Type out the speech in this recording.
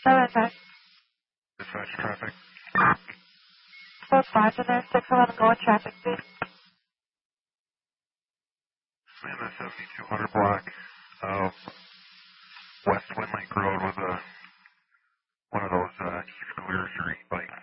7-6. Dispatch traffic. Code 5 to there, 611 going traffic speed. I'm in the 7200 block of West Wind Lake Road with one of those huge clear street bikes.